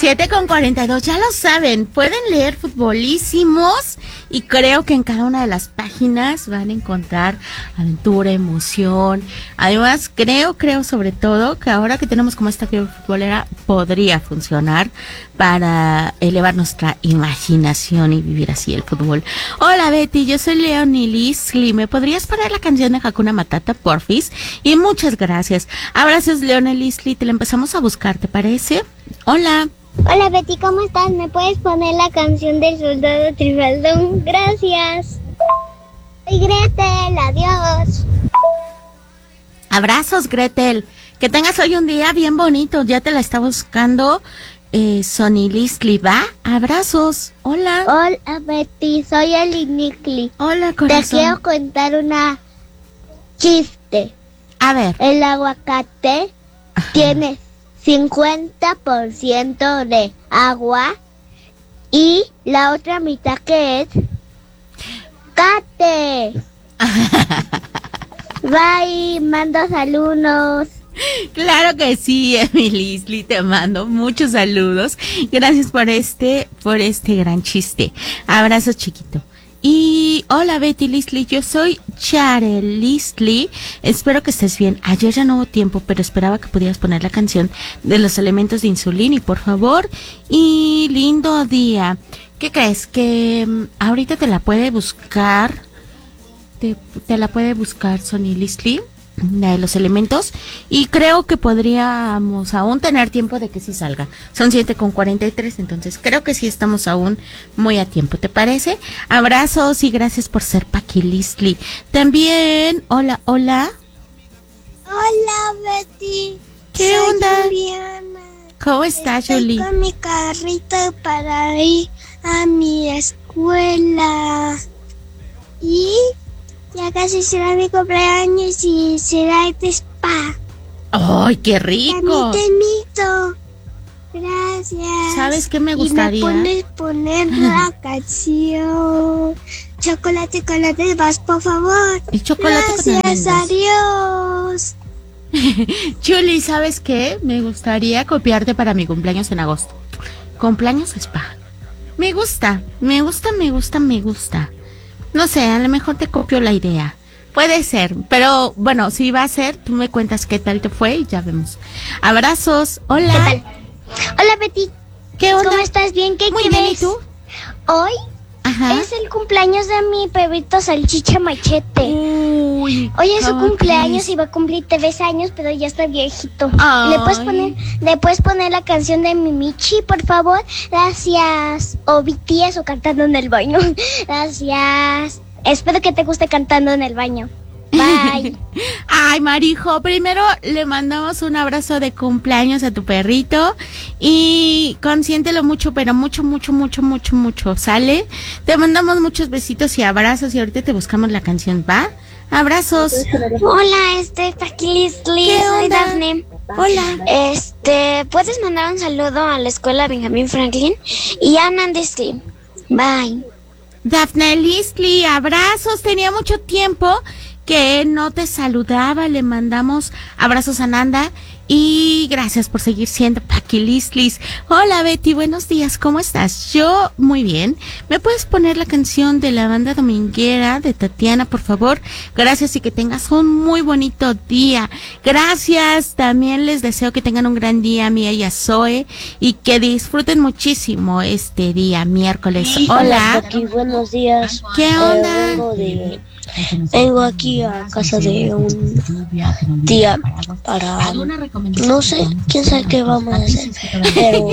7:42, ya lo saben, pueden leer Futbolísimos y creo que en cada una de las páginas van a encontrar aventura, emoción. Además, creo sobre todo que ahora que tenemos como esta fiebre futbolera podría funcionar para elevar nuestra imaginación y vivir así el fútbol. Hola Betty, yo soy Leonie Lisli, ¿me podrías poner la canción de Hakuna Matata, porfis? Y muchas gracias. Abrazos Leonie Lisli, te la empezamos a buscar, ¿te parece? Hola. Hola Betty, ¿cómo estás? ¿Me puedes poner la canción del soldado Trifaldón? Gracias. Soy Gretel, adiós. Abrazos Gretel, que tengas hoy un día bien bonito, ya te la está buscando Sonny Lisli, ¿va? Abrazos, hola. Hola Betty, soy Eli Nikli. Hola corazón. Te quiero contar una chiste. A ver. El aguacate tiene 50% de agua y la otra mitad que es cate. Bye, mando saludos. Claro que sí, Emilisli, te mando muchos saludos. Gracias por este gran chiste. Abrazos, chiquito. Y hola Betty Lisli, yo soy Charel Lisli, espero que estés bien. Ayer ya no hubo tiempo, pero esperaba que pudieras poner la canción de los elementos de Insulini, por favor. Y lindo día. ¿Qué crees? Que ahorita te la puede buscar, te la puede buscar Sonny Lisli, la de los elementos, y creo que podríamos aún tener tiempo de que sí salga. Son 7:43, entonces creo que sí estamos aún muy a tiempo, ¿te parece? Abrazos y gracias por ser Paqui Lisli. También, hola. Hola Betty. ¿Qué onda? Juliana. ¿Cómo estás, Julie? Estoy con mi carrito para ir a mi escuela. Y ya casi será mi cumpleaños y será el spa. ¡Ay, qué rico! Te invito. Gracias. ¿Sabes qué me gustaría? Y me puedes poner la canción. Chocolate con las vas, por favor. El chocolate Gracias, con adiós. Julie, ¿sabes qué? Me gustaría copiarte para mi cumpleaños en agosto. Cumpleaños spa. Me gusta. No sé, a lo mejor te copio la idea. Puede ser, pero bueno, si va a ser, tú me cuentas qué tal te fue y ya vemos. Abrazos, hola. ¿Qué tal? Hola Betty. ¿Qué onda? ¿Cómo estás? ¿Bien? ¿Qué Muy quieres? bien, ¿y tú? Hoy Ajá. es el cumpleaños de mi perrito Salchicha Machete. Uy, Hoy es su cumpleaños y y va a cumplir 3 años, pero ya está viejito. Ay. ¿Le puedes poner la canción de Mimichi, por favor? Gracias. O BTS o cantando en el baño. Gracias. Espero que te guste cantando en el baño. Bye. Ay, Marijo, primero le mandamos un abrazo de cumpleaños a tu perrito y consiéntelo mucho, pero mucho, ¿sale? Te mandamos muchos besitos y abrazos y ahorita te buscamos la canción, ¿va? Abrazos. Hola, Paqui Lisli. ¿Qué Soy onda? Dafne. Hola. ¿Puedes mandar un saludo a la escuela Benjamin Franklin y a Nandesli? Bye. Daphne Lisli, abrazos, tenía mucho tiempo que no te saludaba, le mandamos abrazos a Nanda y gracias por seguir siendo Paqui Lislis. Hola Betty, buenos días, ¿cómo estás? Yo muy bien. ¿Me puedes poner la canción de la banda dominguera de Tatiana, por favor? Gracias y que tengas un muy bonito día. Gracias, también les deseo que tengan un gran día, Mía y a Zoe, y que disfruten muchísimo este día, miércoles. Hola. Paqui, buenos días. ¿Qué onda? Vengo aquí a casa de un tía para, no sé, quién sabe qué vamos a hacer, pero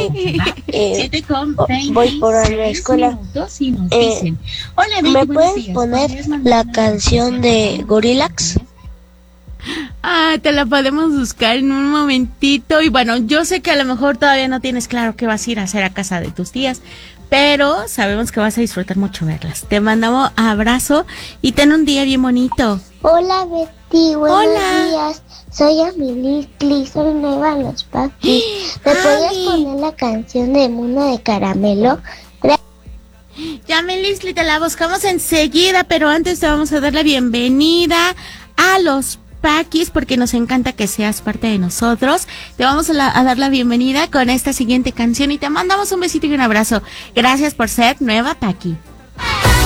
voy por la escuela. ¿Me puedes poner la canción de Gorillaz? Te la podemos buscar en un momentito. Y bueno, yo sé que a lo mejor todavía no tienes claro qué vas a ir a hacer a casa de tus tías, pero sabemos que vas a disfrutar mucho verlas. Te mandamos abrazo y ten un día bien bonito. Hola Betty, buenos Hola. días. Soy Amilikli, soy nueva en los Paqui. ¿Me puedes poner la canción de Muna de Caramelo? Ya, Melisli, te la buscamos enseguida, pero antes te vamos a dar la bienvenida a los Paqui, es porque nos encanta que seas parte de nosotros. Te vamos a dar la bienvenida con esta siguiente canción y te mandamos un besito y un abrazo. Gracias por ser nueva Paqui.